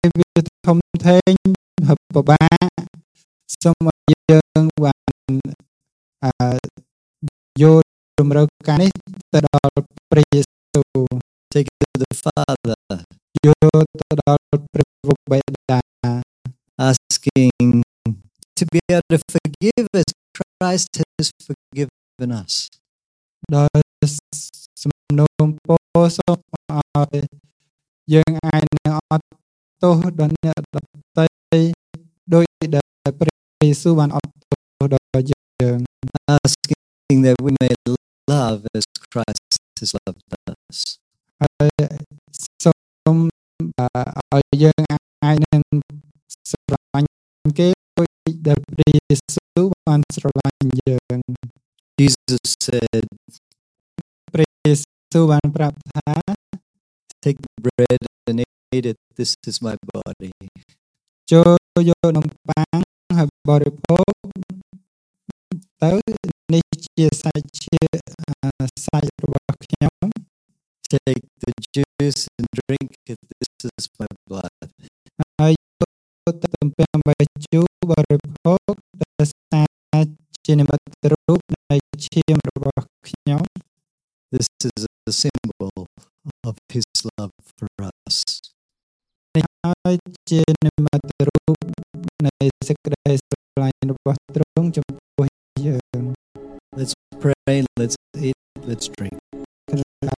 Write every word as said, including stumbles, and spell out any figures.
វាធំធេងហើយពិបាកសូមឲ្យយើងបានអឺយកតម្រូវការនេះទៅដល់ព្រះយេស៊ូវ Take it to the Father. យកទៅដល់ព្រះបិតា Asking to be able to forgive as Christ has forgiven us. ដោយសំណូមពរសូមឲ្យយើងអាចនឹងអត់ទោសដល់អ្នកដទៃដោយដែលព្រះយេស៊ូវបានអត់ទោសដល់យើង Asking that we may love as Christ has loved us. ហើយសូមឲ្យយើងអាចនឹងស្រឡាញ់គេដូចដែលព្រះយេស៊ូវបានស្រឡាញ់យើង Jesus said, ព្រះយេស៊ូវបានប្រាប់ថា take the bread and eat it. This is my body. ចូលយកនំប៉័ងហើយបរិភោគទៅនេះជាសាច់ជាសាច់របស់ខ្ញុំ Take the juice and drink it. This is my blood. ហើយយកទៅទំពាំងបាយជូរបរិភោគដោយសារជានិមិត្តរូបនៃឈាមរបស់ខ្ញុំ This is a symbol of his love for us. នេះហើយជានិមិត្តរូបនៃសេចក្តីស្រឡាញ់របស់ទ្រង់ចំពោះយើង Let's pray, let's eat, let's drink.